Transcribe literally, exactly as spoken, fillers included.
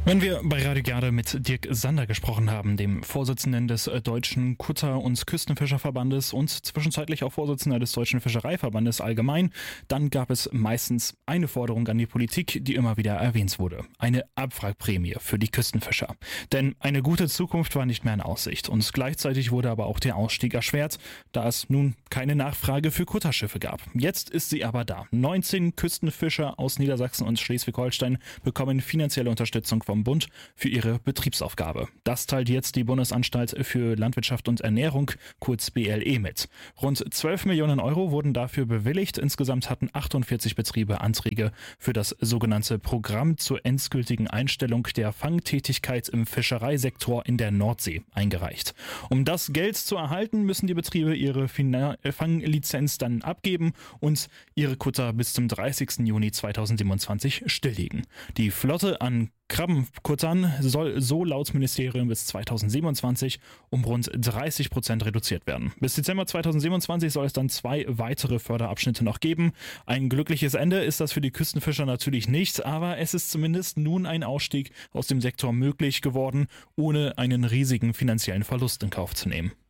Wenn wir bei Radio Gerde mit Dirk Sander gesprochen haben, dem Vorsitzenden des Deutschen Kutter- und Küstenfischerverbandes und zwischenzeitlich auch Vorsitzender des Deutschen Fischereiverbandes allgemein, dann gab es meistens eine Forderung an die Politik, die immer wieder erwähnt wurde. Eine Abwrackprämie für die Küstenfischer. Denn eine gute Zukunft war nicht mehr in Aussicht und gleichzeitig wurde aber auch der Ausstieg erschwert, da es nun keine Nachfrage für Kutterschiffe gab. Jetzt ist sie aber da. neunzehn Küstenfischer aus Niedersachsen und Schleswig-Holstein bekommen finanzielle Unterstützung vom Bund für ihre Betriebsaufgabe. Das teilt jetzt die Bundesanstalt für Landwirtschaft und Ernährung, kurz B L E, mit. Rund zwölf Millionen Euro wurden dafür bewilligt. Insgesamt hatten achtundvierzig Betriebe Anträge für das sogenannte Programm zur endgültigen Einstellung der Fangtätigkeit im Fischereisektor in der Nordsee eingereicht. Um das Geld zu erhalten, müssen die Betriebe ihre Fina- Fanglizenz dann abgeben und ihre Kutter bis zum dreißigsten Juni zweitausendsiebenundzwanzig stilllegen. Die Flotte an Krabbenkuttern soll so laut Ministerium bis zweitausendsiebenundzwanzig um rund dreißig Prozent reduziert werden. Bis Dezember zweitausendsiebenundzwanzig soll es dann zwei weitere Förderabschnitte noch geben. Ein glückliches Ende ist das für die Küstenfischer natürlich nicht, aber es ist zumindest nun ein Ausstieg aus dem Sektor möglich geworden, ohne einen riesigen finanziellen Verlust in Kauf zu nehmen.